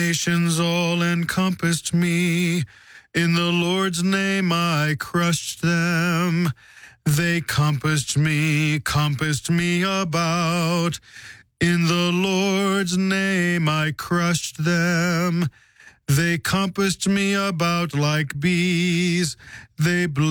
nations all encompassed me. In the Lord's name I crushed them. They compassed me about. In the Lord's name I crushed them. They compassed me about like bees. They